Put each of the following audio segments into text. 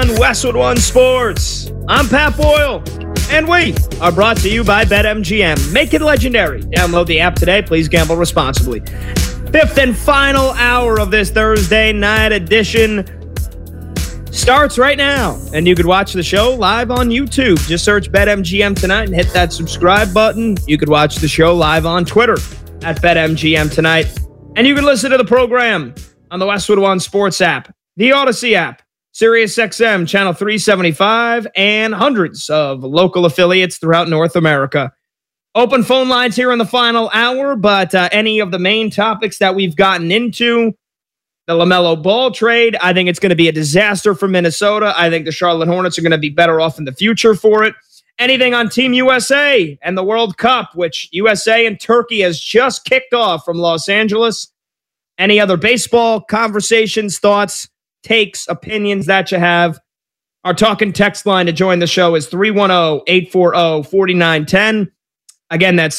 on Westwood One Sports. I'm Pat Boyle, and we are brought to you by BetMGM. Make it legendary. Download the app today. Please gamble responsibly. Fifth and final hour of this Thursday night edition starts right now, and you could watch the show live on YouTube. Just search BetMGM tonight and hit that subscribe button. You could watch the show live on Twitter at BetMGM tonight, and you can listen to the program on the Westwood One Sports app, the Odyssey app, SiriusXM channel 375, and hundreds of local affiliates throughout North America. Open phone lines here in the final hour, but any of the main topics that we've gotten into, the LaMelo Ball trade, I think it's going to be a disaster for Minnesota. I think the Charlotte Hornets are going to be better off in the future for it. Anything on Team USA and the World Cup, which USA and Turkey has just kicked off from Los Angeles. Any other baseball conversations, thoughts, takes, opinions that you have. Our talking text line to join the show is 310-840-4910. Again, that's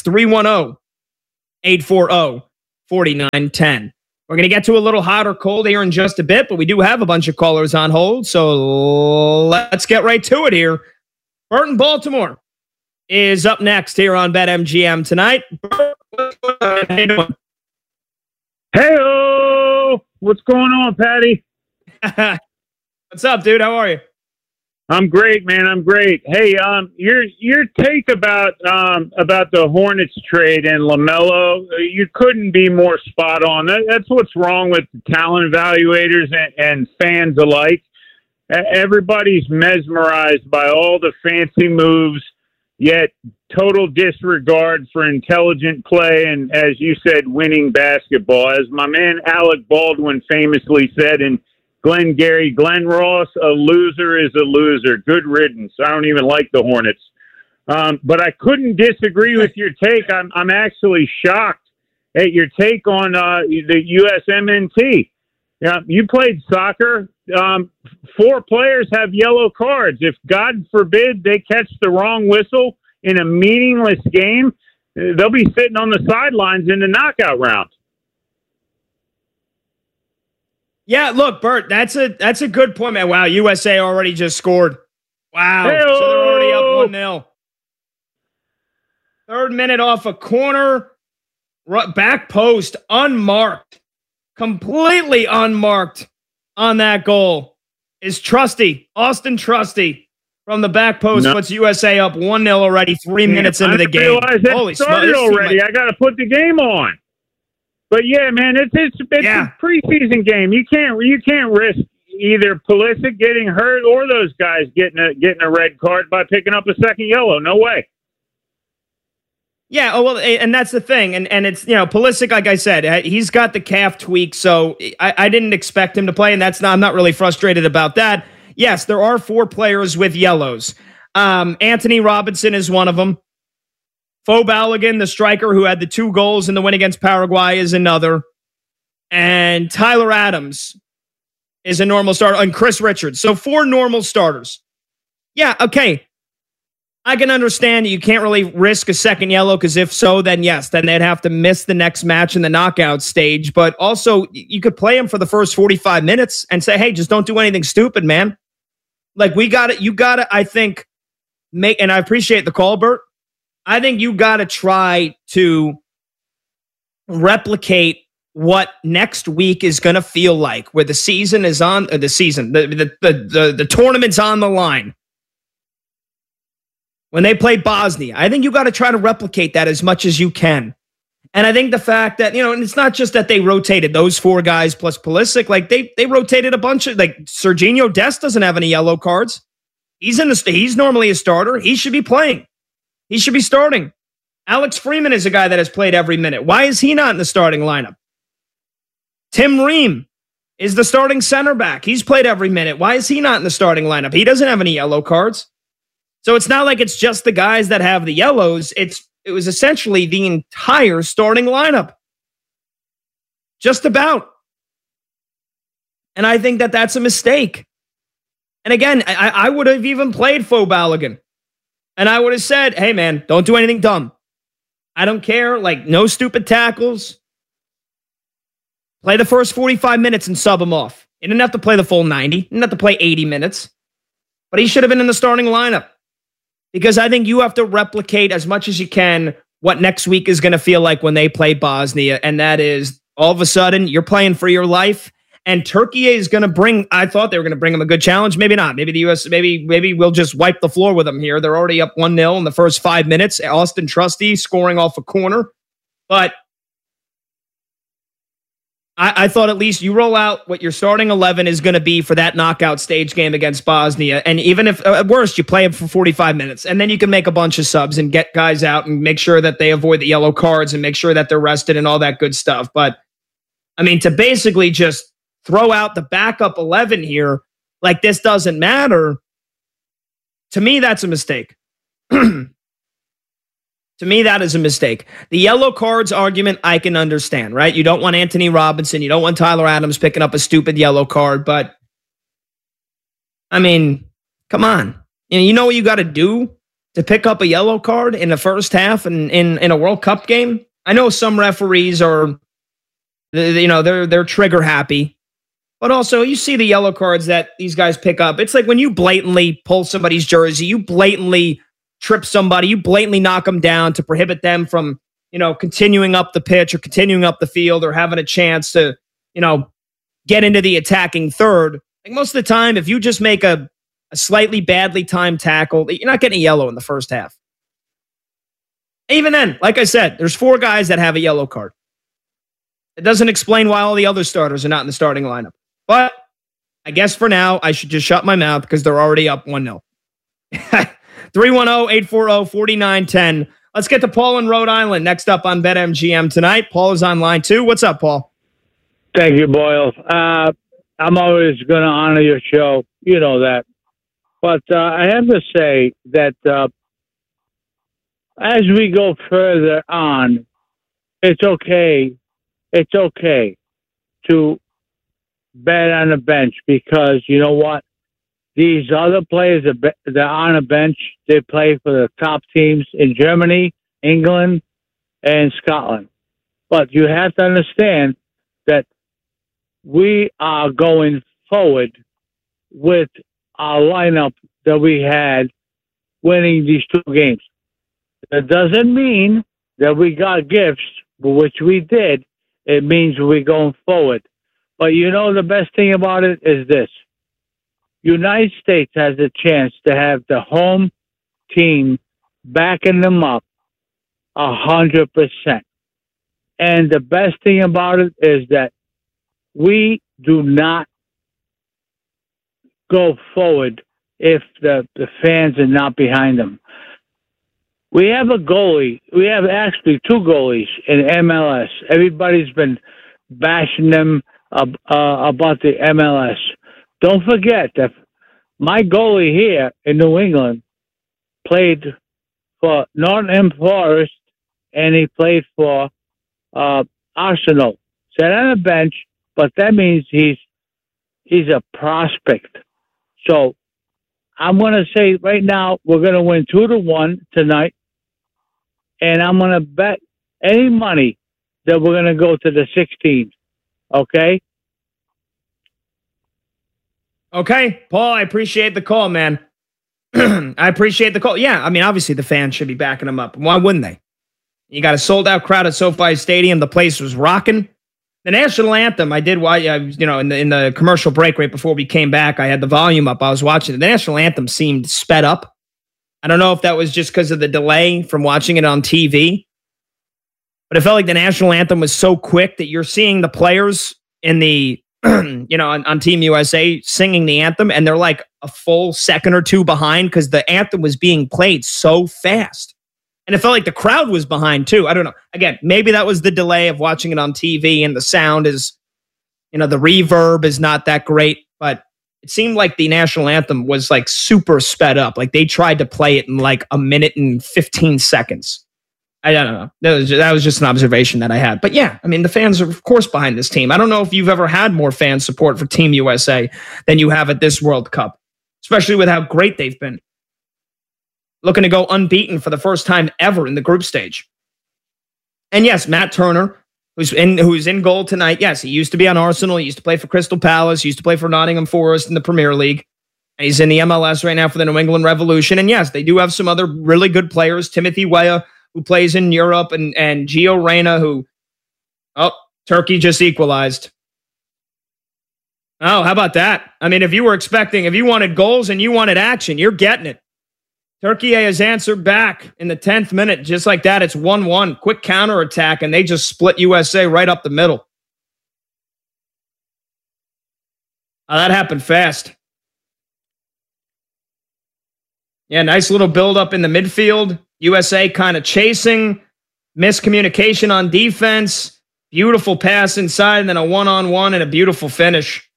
310-840-4910. We're going to get to a little hot or cold here in just a bit, but we do have a bunch of callers on hold, so let's get right to it here. Bert in Baltimore is up next here on BetMGM tonight. Bert, what's going on? How you doing? Hey-o! What's going on, Patty? What's up, dude? How are you? I'm great, man. I'm great. Hey, your take about the Hornets trade and LaMelo, you couldn't be more spot on. That's what's wrong with talent evaluators and fans alike. Everybody's mesmerized by all the fancy moves, yet total disregard for intelligent play and, as you said, winning basketball. As my man Alec Baldwin famously said in Glenn Ross, a loser is a loser. Good riddance. I don't even like the Hornets. But I couldn't disagree with your take. I'm actually shocked at your take on the USMNT. Yeah, you played soccer. 4 players have yellow cards. If, God forbid, they catch the wrong whistle in a meaningless game, they'll be sitting on the sidelines in the knockout round. Yeah, look, Bert, that's a good point, man. Wow, USA already just scored. Wow. Hey-o! So they're already up 1-0. Third minute off a corner, back post, unmarked, completely unmarked on that goal is Trusty, Austin Trusty from the back post puts USA up 1-0 already 3 minutes into the game. Holy smokes. Already. I got to put the game on. But yeah, man, it's a preseason game. You can't risk either Pulisic getting hurt or those guys getting a red card by picking up a second yellow. No way. Yeah, well, and that's the thing, and it's Pulisic, like I said, he's got the calf tweak, so I didn't expect him to play, and I'm not really frustrated about that. Yes, there are 4 players with yellows. Anthony Robinson is one of them. Fo Balogun, the striker who had the 2 goals in the win against Paraguay, is another. And Tyler Adams is a normal starter. And Chris Richards. So 4 normal starters. Yeah, okay. I can understand that you can't really risk a second yellow, because if so, then yes, then they'd have to miss the next match in the knockout stage. But also, you could play him for the first 45 minutes and say, hey, just don't do anything stupid, man. Like, you got to, I think, and I appreciate the call, Bert. I think you got to try to replicate what next week is going to feel like, where the season is on the tournament's on the line. When they play Bosnia, I think you got to try to replicate that as much as you can. And I think the fact that, and it's not just that they rotated those 4 guys plus Pulisic, like they rotated a bunch of, like, Serginho Dest doesn't have any yellow cards. He's normally a starter. He should be playing. He should be starting. Alex Freeman is a guy that has played every minute. Why is he not in the starting lineup? Tim Ream is the starting center back. He's played every minute. Why is he not in the starting lineup? He doesn't have any yellow cards. So it's not like it's just the guys that have the yellows. It was essentially the entire starting lineup. Just about. And I think that that's a mistake. And again, I would have even played Fo Balogun. And I would have said, hey, man, don't do anything dumb. I don't care. Like, no stupid tackles. Play the first 45 minutes and sub him off. You didn't have to play the full 90. You didn't have to play 80 minutes. but he should have been in the starting lineup because I think you have to replicate as much as you can what next week is going to feel like when they play Bosnia. And that is all of a sudden you're playing for your life. And Turkey is going to bring, I thought they were going to bring him a good challenge. Maybe not. Maybe the U.S., maybe we'll just wipe the floor with them here. They're already up 1-0 in the first 5 minutes. Austin Trusty scoring off a corner. But I thought at least you roll out what your starting 11 is going to be for that knockout stage game against Bosnia. And even if, at worst, you play them for 45 minutes. And then you can make a bunch of subs and get guys out and make sure that they avoid the yellow cards and make sure that they're rested and all that good stuff. But, I mean, to basically just throw out the backup 11 here like this doesn't matter, to me, that's a mistake. To me, that is a mistake. The yellow cards argument, I can understand, right? You don't want Anthony Robinson. You don't want Tyler Adams picking up a stupid yellow card. But, I mean, come on. You know what you got to do to pick up a yellow card in the first half and in a World Cup game? I know some referees are, they're trigger happy. But also, you see the yellow cards that these guys pick up. It's like when you blatantly pull somebody's jersey, you blatantly trip somebody, you blatantly knock them down to prohibit them from, continuing up the pitch or continuing up the field or having a chance to, get into the attacking third. Like most of the time, if you just make a slightly badly timed tackle, you're not getting a yellow in the first half. Even then, like I said, there's 4 guys that have a yellow card. It doesn't explain why all the other starters are not in the starting lineup. But I guess for now, I should just shut my mouth because they're already up 1-0. 310-840-4910. Let's get to Paul in Rhode Island next up on BetMGM tonight. Paul is on line 2. What's up, Paul? Thank you, Boyle. I'm always going to honor your show. You know that. But I have to say that as we go further on, it's okay. It's okay to bet on the bench because you know what? These other players that are on a bench, they play for the top teams in Germany, England, and Scotland. But you have to understand that we are going forward with our lineup that we had winning these 2 games. That doesn't mean that we got gifts, which we did. It means we're going forward. But the best thing about it is this. United States has a chance to have the home team backing them up 100%. And the best thing about it is that we do not go forward if the fans are not behind them. We have a goalie. We have actually 2 goalies in MLS. Everybody's been bashing them about the MLS. Don't forget that my goalie here in New England played for Nottingham Forest and he played for Arsenal. Sat on a bench, but that means he's a prospect. So I'm going to say right now we're going to win 2-1 tonight, and I'm going to bet any money that we're going to go to the 16th. Okay? Okay, Paul, I appreciate the call, man. I appreciate the call. Yeah, I mean, obviously the fans should be backing them up. Why wouldn't they? You got a sold-out crowd at SoFi Stadium. The place was rocking. The national anthem, I did watch, in the commercial break right before we came back, I had the volume up. I was watching it. The national anthem seemed sped up. I don't know if that was just because of the delay from watching it on TV, but it felt like the national anthem was so quick that you're seeing the players in the on Team USA singing the anthem, and they're like a full second or 2 behind because the anthem was being played so fast. And it felt like the crowd was behind too. I don't know. Again, maybe that was the delay of watching it on TV and the sound is, the reverb is not that great, but it seemed like the national anthem was like super sped up. Like they tried to play it in like 1 minute and 15 seconds. I don't know. That was just an observation that I had. But yeah, I mean, the fans are, of course, behind this team. I don't know if you've ever had more fan support for Team USA than you have at this World Cup, especially with how great they've been. Looking to go unbeaten for the first time ever in the group stage. And yes, Matt Turner, who's in goal tonight. Yes, he used to be on Arsenal. He used to play for Crystal Palace. He used to play for Nottingham Forest in the Premier League. And he's in the MLS right now for the New England Revolution. And yes, they do have some other really good players. Timothy Weah, who plays in Europe, and Gio Reyna, who, Turkey just equalized. Oh, how about that? I mean, if you wanted goals and you wanted action, you're getting it. Turkey has answered back in the 10th minute. Just like that, it's 1-1. Quick counterattack, and they just split USA right up the middle. Oh, that happened fast. Yeah, nice little build-up in the midfield. USA kind of chasing. Miscommunication on defense. Beautiful pass inside, and then a one-on-one and a beautiful finish.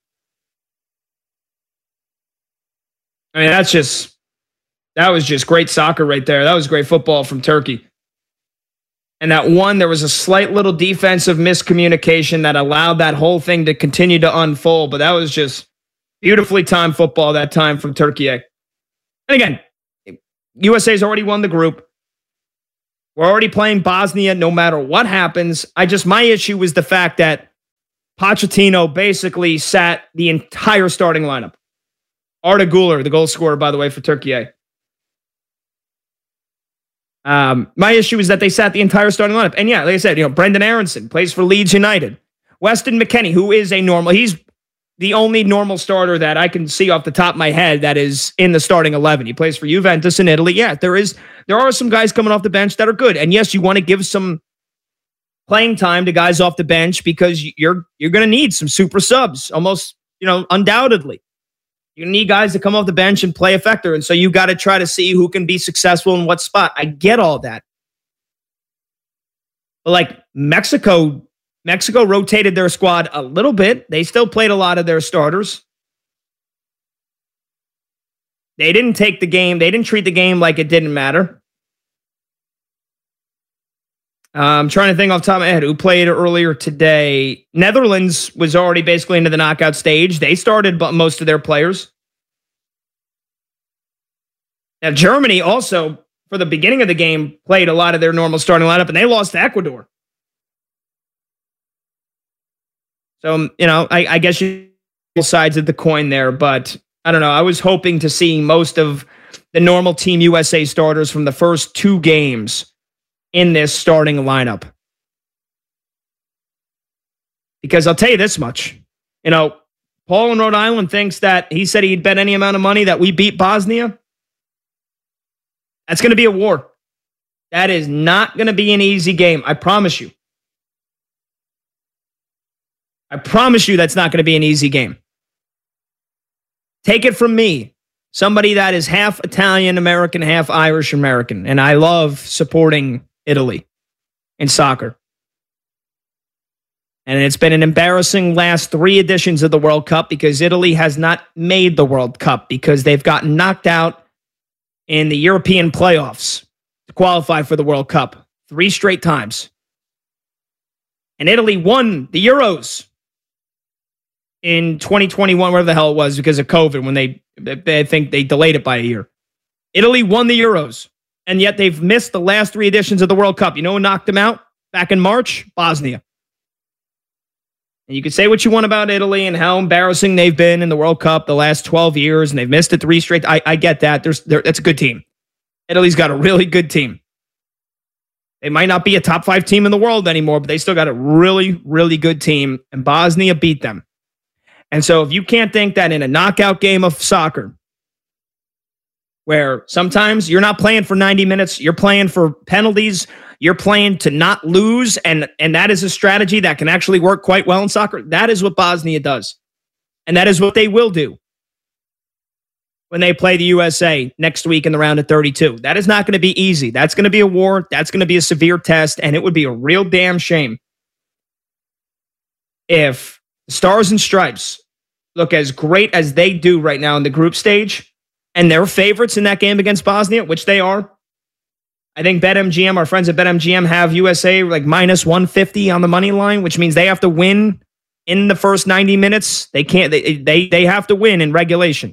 I mean, that was just great soccer right there. That was great football from Turkey. And there was a slight little defensive miscommunication that allowed that whole thing to continue to unfold. But that was just beautifully timed football that time from Turkey. And again, USA's already won the group. We're already playing Bosnia no matter what happens. My issue was the fact that Pochettino basically sat the entire starting lineup. Arda Güler, the goal scorer, by the way, for Turkey. My issue is that they sat the entire starting lineup. And yeah, like I said, Brendan Aronson plays for Leeds United. Weston McKennie, who is he's the only normal starter that I can see off the top of my head that is in the starting 11. He plays for Juventus in Italy. Yeah, there are some guys coming off the bench that are good. And yes, you want to give some playing time to guys off the bench because you're going to need some super subs, almost, undoubtedly. You need guys to come off the bench and play effective. And so you got to try to see who can be successful in what spot. I get all that. But like Mexico rotated their squad a little bit. They still played a lot of their starters. They didn't treat the game like it didn't matter. I'm trying to think off the top of my head who played earlier today. Netherlands was already basically into the knockout stage. They started most of their players. Now, Germany also, for the beginning of the game, played a lot of their normal starting lineup, and they lost to Ecuador. So, I guess you both sides of the coin there, but I don't know. I was hoping to see most of the normal Team USA starters from the first two games in this starting lineup. Because I'll tell you this much. Paul in Rhode Island thinks that he said he'd bet any amount of money that we beat Bosnia. That's going to be a war. That is not going to be an easy game. I promise you. I promise you that's not going to be an easy game. Take it from me, somebody that is half Italian American, half Irish American, and I love supporting Italy in soccer. And it's been an embarrassing last 3 editions of the World Cup because Italy has not made the World Cup because they've gotten knocked out in the European playoffs to qualify for the World Cup 3 straight times. And Italy won the Euros in 2021, whatever the hell it was, because of COVID, when they think they delayed it by a year. Italy won the Euros, and yet they've missed the last 3 editions of the World Cup. You know who knocked them out back in March? Bosnia. And you can say what you want about Italy and how embarrassing they've been in the World Cup the last 12 years, and they've missed it 3 straight. I get that. That's a good team. Italy's got a really good team. They might not be a top 5 team in the world anymore, but they still got a really, really good team, and Bosnia beat them. And so if you can't think that in a knockout game of soccer, where sometimes you're not playing for 90 minutes, you're playing for penalties, you're playing to not lose, and that is a strategy that can actually work quite well in soccer. That is what Bosnia does. And that is what they will do when they play the USA next week in the round of 32. That is not going to be easy. That's going to be a war. That's going to be a severe test, and it would be a real damn shame if Stars and Stripes look as great as they do right now in the group stage, and they're favorites in that game against Bosnia, which they are. I think BetMGM, our friends at BetMGM, have USA like minus 150 on the money line, which means they have to win in the first 90 minutes. They can't. They have to win in regulation.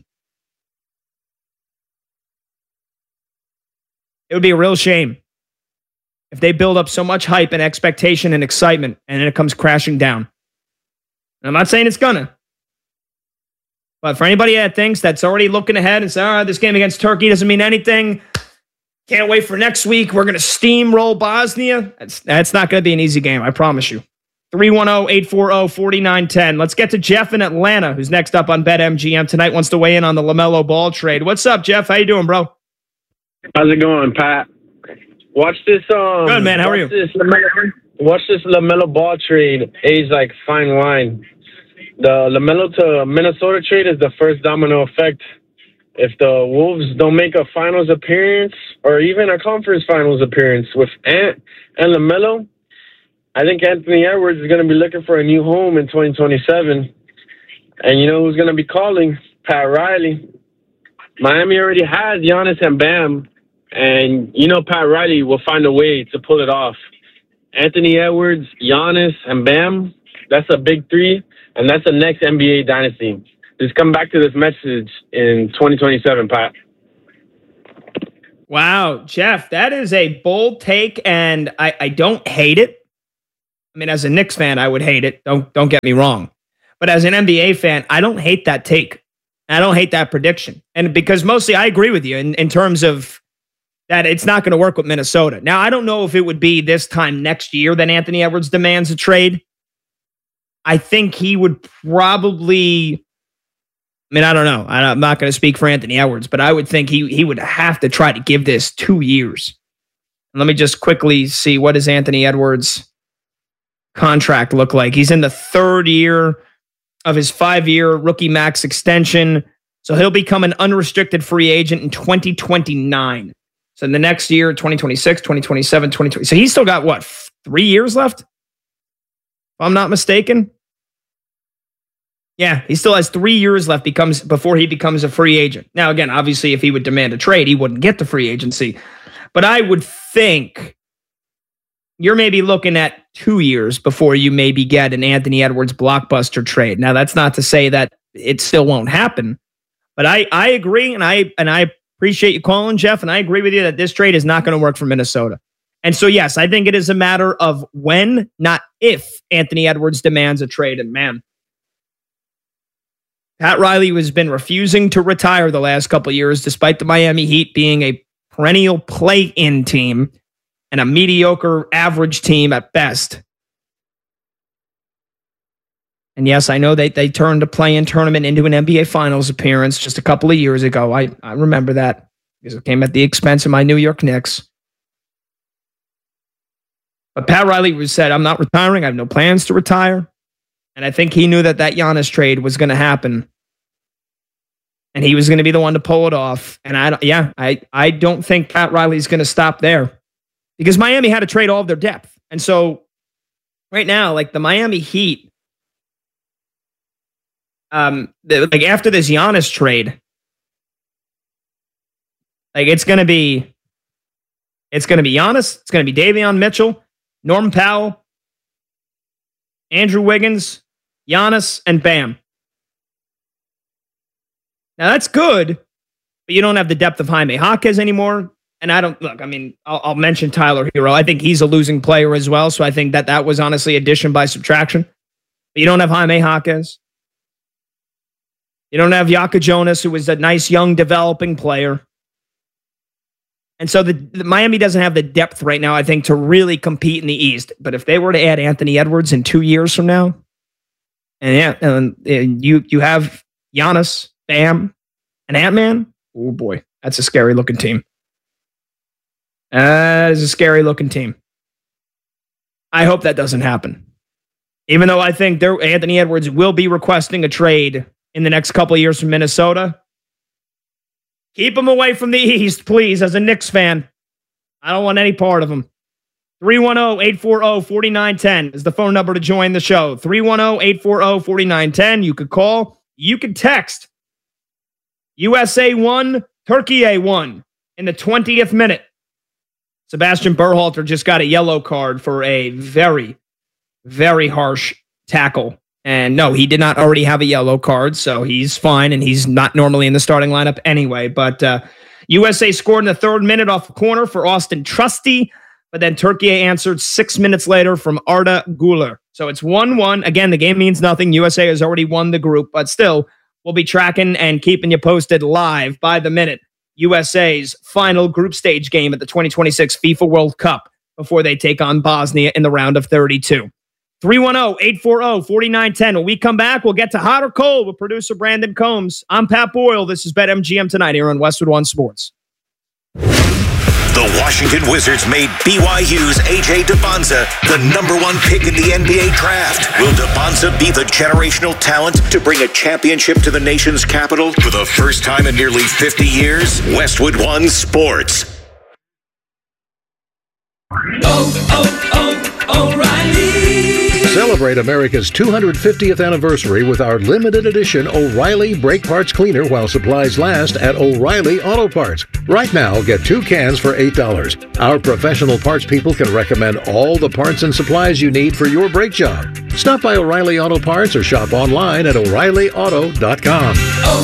It would be a real shame if they build up so much hype and expectation and excitement, and then it comes crashing down. I'm not saying it's gonna, But for anybody that thinks that's already looking ahead and say, this game against Turkey doesn't mean anything, can't wait for next week, we're going to steamroll Bosnia, that's not going to be an easy game, I promise you. 310-840-4910. Let's get to Jeff in Atlanta, who's next up on BetMGM tonight, wants to weigh in on the LaMelo Ball trade. What's up, Jeff? How you doing, bro? How's it going, Pat? Watch this. Good, man. How are you? Watch this LaMelo Ball trade. Age like fine wine. The LaMelo to Minnesota trade is the first domino effect. If the Wolves don't make a finals appearance or even a conference finals appearance with Ant and LaMelo, I think Anthony Edwards is going to be looking for a new home in 2027. And you know who's going to be calling? Pat Riley. Miami already has Giannis and Bam. And you know Pat Riley will find a way to pull it off. Anthony Edwards, Giannis, and Bam, that's a big three. And that's the next NBA dynasty. Just come back to this message in 2027, Pat. Wow, Jeff, that is a bold take, and I don't hate it. I mean, as a Knicks fan, I would hate it. Don't get me wrong. But as an NBA fan, I don't hate that take. I don't hate that prediction. And because mostly I agree with you in terms of that it's not going to work with Minnesota. Now, I don't know if it would be this time next year that Anthony Edwards demands a trade. I think he would probably, I mean, I don't know. I'm not going to speak for Anthony Edwards, but I would think he would have to try to give this 2 years. Let me just quickly see, what does Anthony Edwards' contract look like? He's in the third year of his 5-year rookie max extension. So he'll become an unrestricted free agent in 2029. So in the next year, 2026, 2027, 2020. So he's still got, what, 3 years left? If I'm not mistaken. Yeah, he still has 3 years left before he becomes a free agent. Now, again, obviously, if he would demand a trade, he wouldn't get the free agency. But I would think you're maybe looking at 2 years before you maybe get an Anthony Edwards blockbuster trade. Now, that's not to say that it still won't happen. But I agree, and I appreciate you calling, Jeff, and I agree with you that this trade is not going to work for Minnesota. And so, yes, I think it is a matter of when, not if, Anthony Edwards demands a trade. And man, Pat Riley has been refusing to retire the last couple of years, despite the Miami Heat being a perennial play-in team and a mediocre average team at best. And yes, I know they turned a play-in tournament into an NBA Finals appearance just a couple of years ago. I remember that because it came at the expense of my New York Knicks. But Pat Riley said, I'm not retiring. I have no plans to retire. And I think he knew that Giannis trade was going to happen. And he was going to be the one to pull it off. And I don't think Pat Riley's going to stop there. Because Miami had to trade all of their depth. And so right now, like the Miami Heat, like after this Giannis trade, like it's going to be Giannis, it's going to be Davion Mitchell, Norman Powell, Andrew Wiggins, Giannis, and Bam. Now that's good, but you don't have the depth of Jaime Jaquez anymore. And I'll mention Tyler Hero. I think he's a losing player as well. So I think that was honestly addition by subtraction. But you don't have Jaime Jaquez. You don't have Yaka Jonas, who was a nice young developing player. And so the Miami doesn't have the depth right now, I think, to really compete in the East. But if they were to add Anthony Edwards in 2 years from now, and you have Giannis, Bam, and Ant-Man, oh boy, that's a scary looking team. That is a scary looking team. I hope that doesn't happen. Even though I think Anthony Edwards will be requesting a trade in the next couple of years from Minnesota. Keep him away from the East, please, as a Knicks fan. I don't want any part of him. 310-840-4910 is the phone number to join the show. 310-840-4910. You could call. You could text. USA 1, Turkey A1 in the 20th minute. Sebastian Berhalter just got a yellow card for a very, very harsh tackle. And no, he did not already have a yellow card, so he's fine, and he's not normally in the starting lineup anyway. But USA scored in the third minute off the corner for Austin Trusty, but then Turkey answered 6 minutes later from Arda Güler. So it's 1-1. Again, the game means nothing. USA has already won the group, but still, We'll be tracking and keeping you posted live by the minute. USA's final group stage game at the 2026 FIFA World Cup before they take on Bosnia in the round of 32. 310-840-4910. When we come back, we'll get to hot or cold with producer Brandon Combs. I'm Pat Boyle. This is BetMGM Tonight here on Westwood One Sports. The Washington Wizards made BYU's A.J. Debonza the #1 pick in the NBA draft. Will Debonza be the generational talent to bring a championship to the nation's capital for the first time in nearly 50 years? Westwood One Sports. O'Reilly. Celebrate America's 250th anniversary with our limited edition O'Reilly Brake Parts Cleaner while supplies last at O'Reilly Auto Parts. Right now, get 2 cans for $8. Our professional parts people can recommend all the parts and supplies you need for your brake job. Stop by O'Reilly Auto Parts or shop online at O'ReillyAuto.com.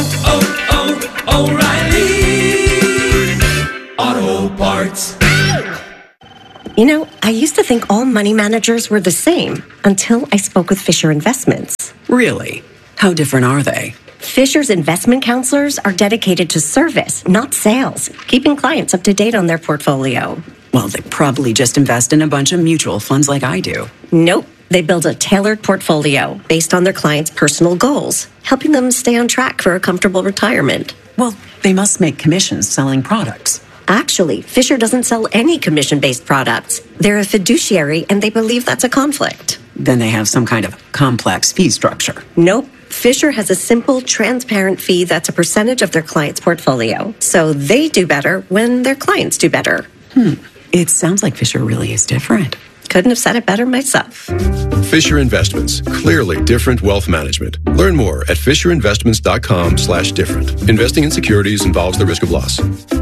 O'Reilly Auto Parts. You know, I used to think all money managers were the same until I spoke with Fisher Investments. Really? How different are they? Fisher's investment counselors are dedicated to service, not sales, keeping clients up to date on their portfolio. Well, they probably just invest in a bunch of mutual funds like I do. Nope. They build a tailored portfolio based on their clients' personal goals, helping them stay on track for a comfortable retirement. Well, they must make commissions selling products. Actually, Fisher doesn't sell any commission-based products. They're a fiduciary, and they believe that's a conflict. Then they have some kind of complex fee structure. Nope. Fisher has a simple, transparent fee that's a percentage of their client's portfolio. So they do better when their clients do better. It sounds like Fisher really is different. Couldn't have said it better myself. Fisher Investments. Clearly different wealth management. Learn more at FisherInvestments.com/different. Investing in securities involves the risk of loss.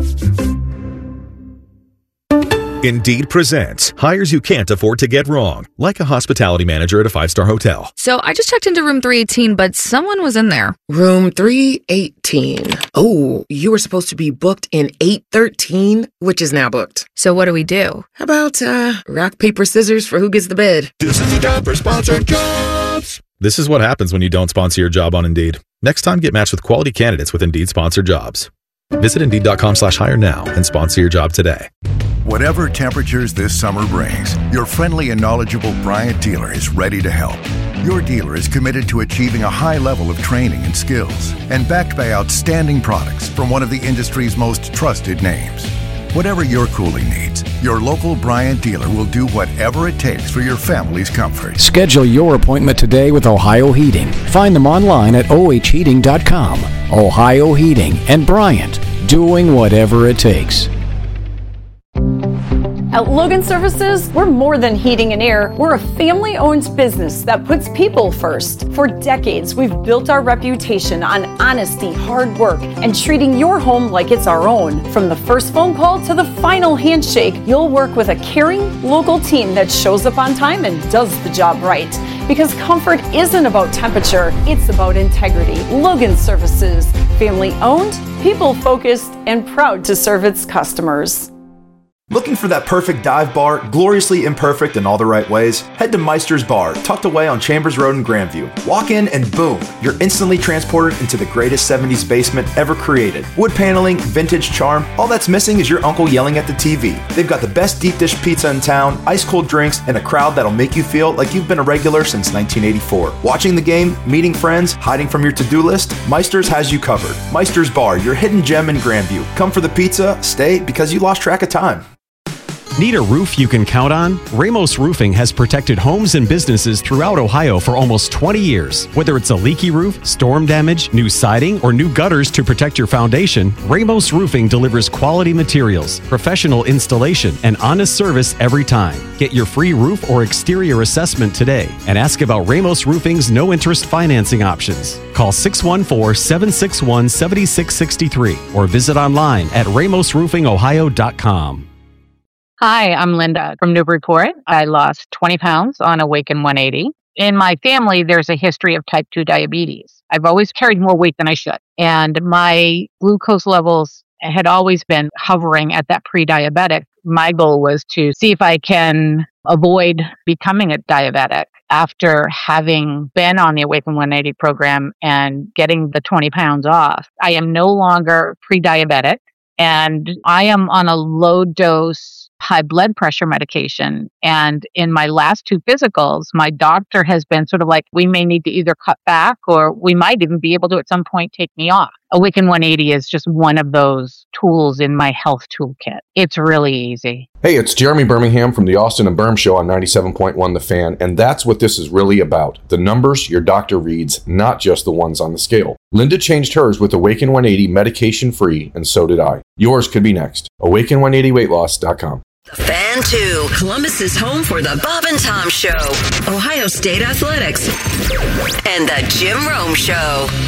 Indeed presents hires you can't afford to get wrong, like a hospitality manager at a 5-star hotel. So I just checked into room 318, but someone was in there. Room 318. Oh, you were supposed to be booked in 813, which is now booked. So what do we do? How about rock, paper, scissors for who gets the bed? This is the job for sponsored jobs. This is what happens when you don't sponsor your job on Indeed. Next time, get matched with quality candidates with Indeed sponsored jobs. Visit Indeed.com/hire now and sponsor your job today. Whatever temperatures this summer brings, your friendly and knowledgeable Bryant dealer is ready to help. Your dealer is committed to achieving a high level of training and skills and backed by outstanding products from one of the industry's most trusted names. Whatever your cooling needs, your local Bryant dealer will do whatever it takes for your family's comfort. Schedule your appointment today with Ohio Heating. Find them online at ohheating.com. Ohio Heating and Bryant, doing whatever it takes. At Logan Services, we're more than heating and air. We're a family-owned business that puts people first. For decades, we've built our reputation on honesty, hard work, and treating your home like it's our own. From the first phone call to the final handshake, you'll work with a caring, local team that shows up on time and does the job right. Because comfort isn't about temperature, it's about integrity. Logan Services, family-owned, people-focused, and proud to serve its customers. Looking for that perfect dive bar, gloriously imperfect in all the right ways? Head to Meister's Bar, tucked away on Chambers Road in Grandview. Walk in and boom, you're instantly transported into the greatest 70s basement ever created. Wood paneling, vintage charm, all that's missing is your uncle yelling at the TV. They've got the best deep dish pizza in town, ice cold drinks, and a crowd that'll make you feel like you've been a regular since 1984. Watching the game, meeting friends, hiding from your to-do list, Meister's has you covered. Meister's Bar, your hidden gem in Grandview. Come for the pizza, stay because you lost track of time. Need a roof you can count on? Ramos Roofing has protected homes and businesses throughout Ohio for almost 20 years. Whether it's a leaky roof, storm damage, new siding, or new gutters to protect your foundation, Ramos Roofing delivers quality materials, professional installation, and honest service every time. Get your free roof or exterior assessment today and ask about Ramos Roofing's no-interest financing options. Call 614-761-7663 or visit online at ramosroofingohio.com. Hi, I'm Linda from Newburyport. I lost 20 pounds on Awaken 180. In my family, there's a history of type 2 diabetes. I've always carried more weight than I should. And my glucose levels had always been hovering at that pre-diabetic. My goal was to see if I can avoid becoming a diabetic. after having been on the Awaken 180 program and getting the 20 pounds off. I am no longer pre-diabetic, and I am on a low dose high blood pressure medication. And in my last 2 physicals, my doctor has been sort of like, we may need to either cut back or we might even be able to at some point take me off. Awaken 180 is just one of those tools in my health toolkit. It's really easy. Hey, it's Jeremy Birmingham from the Austin and Berm Show on 97.1 The Fan, and that's what this is really about. The numbers your doctor reads, not just the ones on the scale. Linda changed hers with Awaken 180 medication-free, and so did I. Yours could be next. Awaken180weightloss.com. The Fan 2, Columbus's home for the Bob and Tom Show, Ohio State Athletics, and the Jim Rome Show.